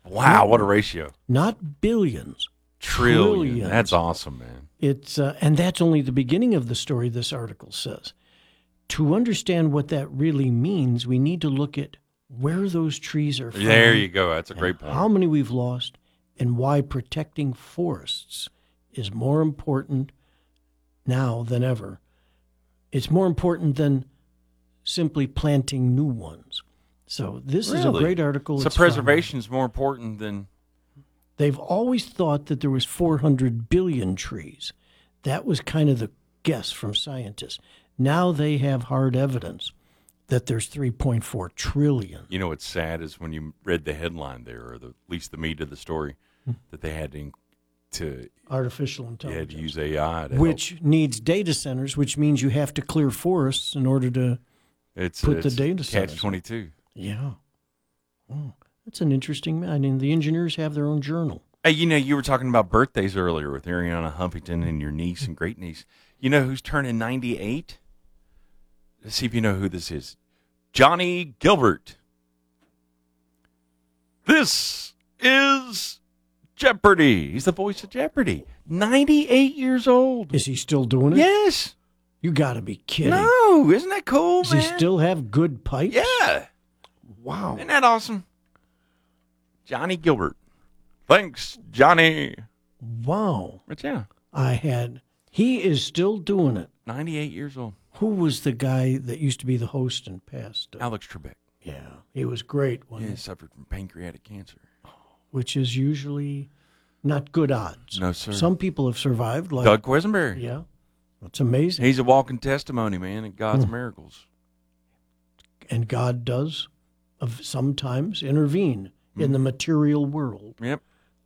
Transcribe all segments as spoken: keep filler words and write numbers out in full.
Wow, what a ratio. Not billions. Trillion. Trillions. That's awesome, man. It's uh, and that's only the beginning of the story, this article says. To understand what that really means, we need to look at where those trees are found. There you go. That's a great point. How many we've lost, and why protecting forests is more important now than ever. It's more important than simply planting new ones. So this is a Really? great article. So It's preservation is more important than... They've always thought that there was four hundred billion trees. That was kind of the guess from scientists. Now they have hard evidence that there's three point four trillion. You know what's sad is when you read the headline there, or the, at least the meat of the story, Hmm. that they had to, to, Artificial they intelligence. had to use A I to which help. needs data centers, which means you have to clear forests in order to It's, put the it's data centers. catch twenty-two. Yeah. Oh, that's an interesting. I mean, the engineers have their own journal. Hey, you know, you were talking about birthdays earlier with Ariana Huffington and your niece and great niece. You know who's turning ninety-eight? Let's see if you know who this is. Johnny Gilbert. This is Jeopardy. He's the voice of Jeopardy. ninety-eight years old. Is he still doing it? Yes. You got to be kidding. No, isn't that cool, Does man? he still have good pipes? Yeah. Wow. Isn't that awesome? Johnny Gilbert. Thanks, Johnny. Wow. But yeah, I had. He is still doing it. ninety-eight years old. Who was the guy that used to be the host and passed? Alex Trebek. Yeah, he was great. He Wasn't he? suffered from pancreatic cancer. Which is usually not good odds. No, sir. Some people have survived. Like, Doug Quisenberry. Yeah, that's amazing. He's a walking testimony, man, of God's Hmm. miracles. And God does of sometimes intervene Hmm. in the material world. Yep.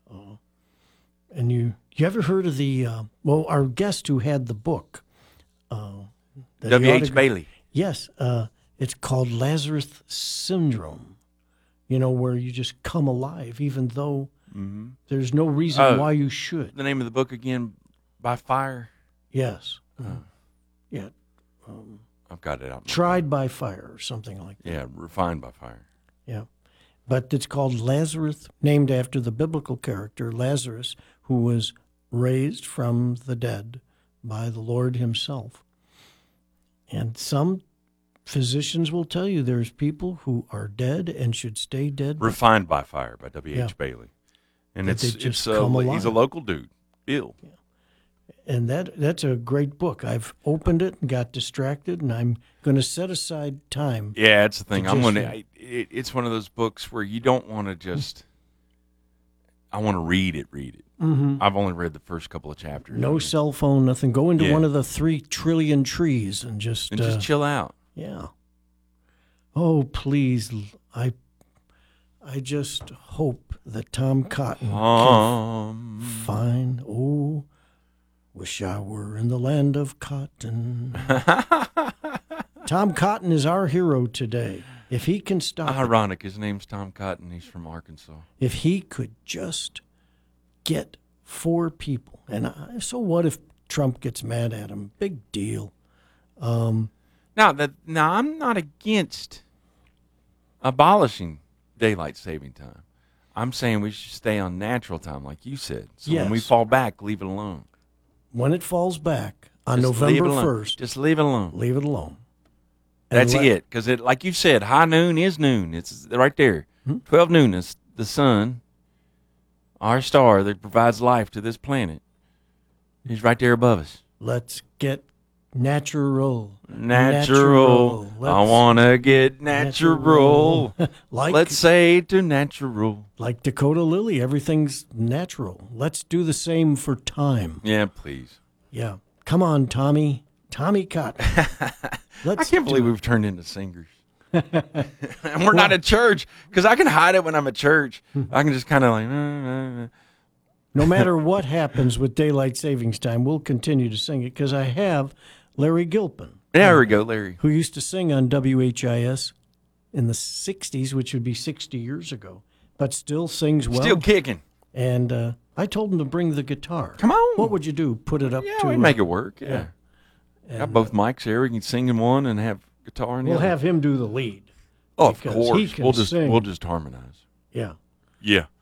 And you, you ever heard of the, uh, well, our guest who had the book? Uh, that he W H autographed- Bailey. Yes, uh, it's called Lazarus Syndrome, you know, where you just come alive even though Mm-hmm. there's no reason Oh. why you should. The name of the book again, By Fire. Yes. Oh. Yeah. Um, I've got it out. tried by fire or something like that. Yeah, Refined by Fire. Yeah. But it's called Lazarus, named after the biblical character Lazarus, who was raised from the dead by the Lord himself. And some physicians will tell you there's people who are dead and should stay dead. Refined by Fire by W H Yeah. Bailey. And That it's, they it's just uh, come he's a alive. local dude. Bill. And that that's a great book. I've opened it and got distracted, and I'm going to set aside time. Yeah, it's the thing. To I'm just going to. read. It, it's one of those books where you don't want to just. I want to read it. Read it. Mm-hmm. I've only read the first couple of chapters. No cell phone, nothing. Go into Yeah. one of the three trillion trees and just, and just uh, chill out. yeah. Oh, please, I, I just hope that Tom Cotton can Um, find. Oh, wish I were in the land of cotton. Tom Cotton is our hero today. If he can stop, it, Ironic. His name's Tom Cotton. He's from Arkansas. if he could just get four people, and I, so what if Trump gets mad at him? Big deal. Um, Now that now I'm not against abolishing daylight saving time. I'm saying we should stay on natural time, like you said. So when we Yes. fall back, leave it alone. when it falls back on Just leave it November alone. first, Just leave it alone. leave it alone. And That's let- it. Because it, like you said, high noon is noon. It's right there. Hmm? Twelve noon is the sun, our star that provides life to this planet. He's right there above us. Let's get natural. Natural. I Let's- want to get natural. like Let's say to natural. like Dakota Lily, everything's natural. Let's do the same for time. Yeah, please. Yeah. Come on, Tommy. Tommy Cotton. Let's I can't do believe it. we've turned into singers. And we're not at church because I can hide it when I'm at church. I can just kind of like, uh, uh, uh. No matter what happens with daylight savings time, we'll continue to sing it because I have Larry Gilpin, there we go, Larry. who used to sing on W H I S in the sixties, which would be sixty years ago, but still sings well. Still kicking. And uh, I told him to bring the guitar. Come on. What would you do? Put it up Yeah, to we make it work. Yeah. yeah. Got and, both mics here. We can sing in one and have guitar in the We'll other. have him do the lead. oh, of because he course. can We'll just sing. we'll just harmonize. Yeah. Yeah.